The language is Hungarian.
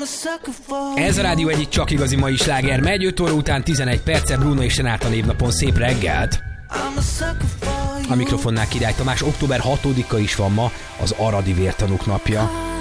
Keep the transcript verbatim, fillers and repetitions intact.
Ez a rádió egyik csak igazi mai sláger. Megy öt óra után tizenegy perce, Bruno és Renáta névnapon szép reggelt. A mikrofonnál Király Tamás. október hatodika is van ma, az aradi vértanúk napja.